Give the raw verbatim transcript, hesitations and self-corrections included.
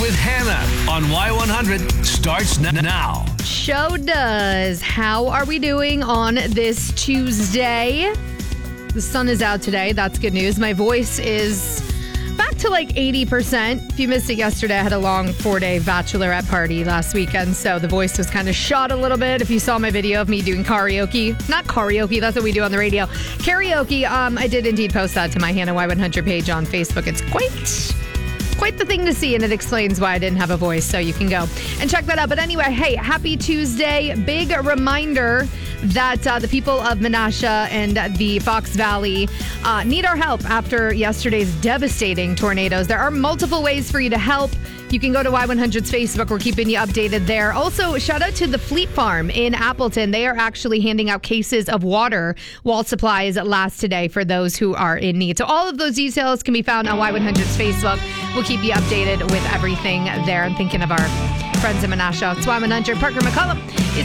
with Hannah on Y one hundred starts n- now. Show does. How are we doing on this Tuesday? The sun is out today. That's good news. My voice is back to like eighty percent. If you missed it yesterday, I had a long four-day bachelorette party last weekend, so the voice was kind of shot a little bit. If you saw my video of me doing karaoke, not karaoke, that's what we do on the radio. Karaoke, um, I did indeed post that to my Hannah Y one hundred page on Facebook. It's quite... Quite the thing to see, and it explains why I didn't have a voice, so you can go and check that out. But anyway, hey, happy Tuesday. Big reminder that uh, the people of Menasha and the Fox Valley uh, need our help after yesterday's devastating tornadoes. There are multiple ways for you to help. You can go to Y one hundred's Facebook. We're keeping you updated there. Also, shout out to the Fleet Farm in Appleton. They are actually handing out cases of water while supplies last today for those who are in need. So all of those details can be found on Y one hundred's Facebook. We'll keep you updated with everything there. I'm thinking of our friends in Menasha. It's Y one hundred. Parker McCollum is